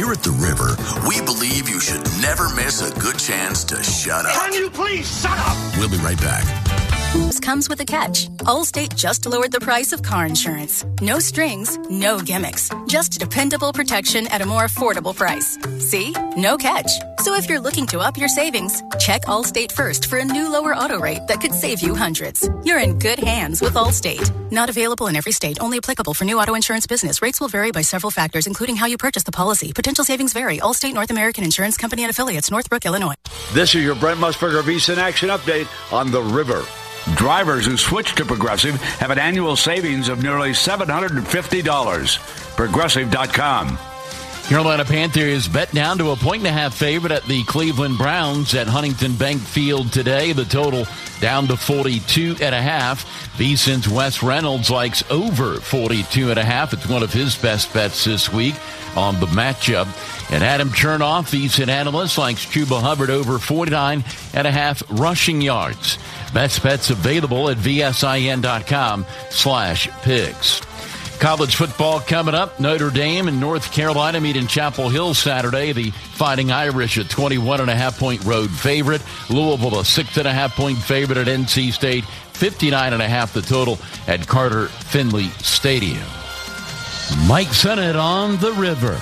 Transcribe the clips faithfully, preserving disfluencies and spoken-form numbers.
Here at The River, we believe you should never miss a good chance to shut up. Can you please shut up? We'll be right back. This comes with a catch. Allstate just lowered the price of car insurance. No strings, no gimmicks. Just dependable protection at a more affordable price. See? No catch. So if you're looking to up your savings, check Allstate first for a new lower auto rate that could save you hundreds. You're in good hands with Allstate. Not available in every state. Only applicable for new auto insurance business. Rates will vary by several factors, including how you purchase the policy. Potential savings vary. Allstate North American Insurance Company and affiliates. Northbrook, Illinois. This is your Brent Musburger VSiN Action Update on The River. Drivers who switch to Progressive have an annual savings of nearly seven hundred fifty dollars. Progressive dot com. Carolina Panthers bet down to a point and a half favorite at the Cleveland Browns at Huntington Bank Field today. The total down to forty-two and a half. VSiN's Wes Reynolds likes over forty-two and a half. It's one of his best bets this week on the matchup. And Adam Chernoff, VSiN analyst, likes Chuba Hubbard over forty-nine and a half rushing yards. Best bets available at V S I N dot com slash picks. College football coming up. Notre Dame and North Carolina meet in Chapel Hill Saturday. The Fighting Irish, a twenty-one and a half point road favorite. Louisville, a six and a half point favorite at N C State. fifty-nine and a half the total at Carter Finley Stadium. Mike Sennett on The River.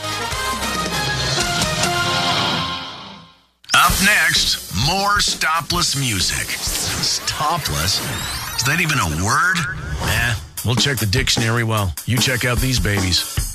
Up next, more stopless music. Stopless? Is that even a word? Eh, we'll check the dictionary while you check out these babies.